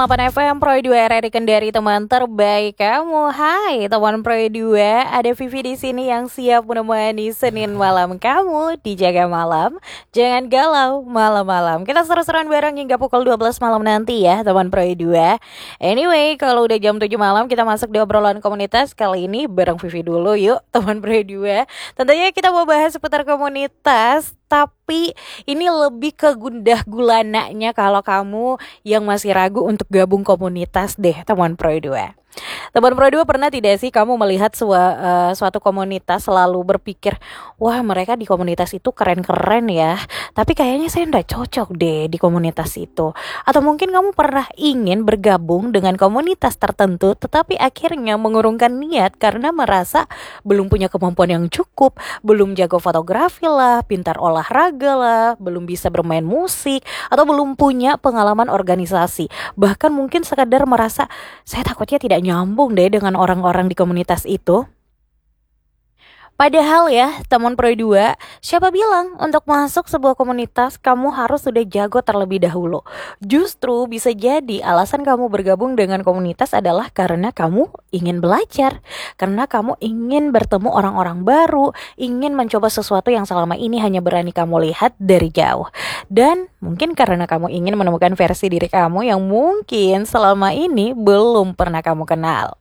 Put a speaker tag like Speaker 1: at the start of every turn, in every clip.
Speaker 1: 8 FM Pro 2 RRI Kendari, teman terbaik kamu. Hai teman Pro 2, ada Vivi di sini yang siap menemani Senin malam kamu di Jaga Malam. Jangan galau malam-malam. Kita seru-seruan bareng hingga pukul 12 malam nanti ya teman Pro 2. Anyway, kalau udah jam 7 malam kita masuk di obrolan komunitas. Kali ini bareng Vivi dulu yuk teman Pro 2. Tentunya kita mau bahas seputar komunitas, tapi ini lebih ke gundah gulananya kalau kamu yang masih ragu untuk gabung komunitas deh teman Pro 2. Teman Pro 2, pernah tidak sih kamu melihat suatu komunitas selalu berpikir, wah mereka di komunitas itu keren-keren ya, tapi kayaknya saya nggak cocok deh di komunitas itu. Atau mungkin kamu pernah ingin bergabung dengan komunitas tertentu, tetapi akhirnya mengurungkan niat karena merasa belum punya kemampuan yang cukup, belum jago fotografi lah, pintar olahraga lah, belum bisa bermain musik, atau belum punya pengalaman organisasi. Bahkan mungkin sekadar merasa, saya takutnya tidak nyambung deh dengan orang-orang di komunitas itu. Padahal ya teman Pro 2, siapa bilang untuk masuk sebuah komunitas kamu harus sudah jago terlebih dahulu. Justru bisa jadi alasan kamu bergabung dengan komunitas adalah karena kamu ingin belajar, karena kamu ingin bertemu orang-orang baru, ingin mencoba sesuatu yang selama ini hanya berani kamu lihat dari jauh. Dan mungkin karena kamu ingin menemukan versi diri kamu yang mungkin selama ini belum pernah kamu kenal.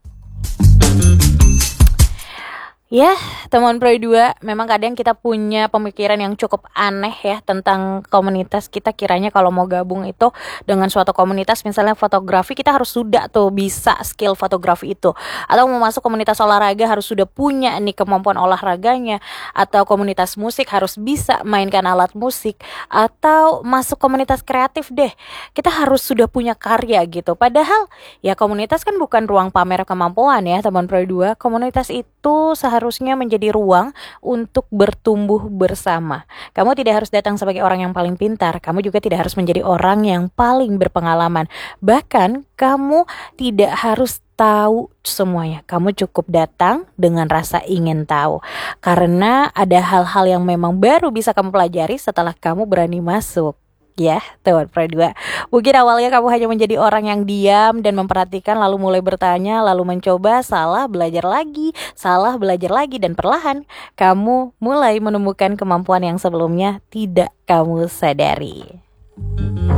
Speaker 1: Ya, teman Pro 2, memang kadang kita punya pemikiran yang cukup aneh ya tentang komunitas. Kita kiranya kalau mau gabung itu dengan suatu komunitas, misalnya fotografi, kita harus sudah tuh bisa skill fotografi itu. Atau mau masuk komunitas olahraga harus sudah punya nih kemampuan olahraganya. Atau komunitas musik harus bisa mainkan alat musik. Atau masuk komunitas kreatif deh, kita harus sudah punya karya gitu. Padahal ya komunitas kan bukan ruang pamer kemampuan ya teman Pro 2. Komunitas itu seharusnya menjadi ruang untuk bertumbuh bersama. Kamu tidak harus datang sebagai orang yang paling pintar, kamu juga tidak harus menjadi orang yang paling berpengalaman. Bahkan kamu tidak harus tahu semuanya. Kamu cukup datang dengan rasa ingin tahu. Karena ada hal-hal yang memang baru bisa kamu pelajari setelah kamu berani masuk. Ya, teman Pro 2. Mungkin awalnya kamu hanya menjadi orang yang diam dan memperhatikan, lalu mulai bertanya, lalu mencoba, salah, belajar lagi, dan perlahan kamu mulai menemukan kemampuan yang sebelumnya tidak kamu sadari.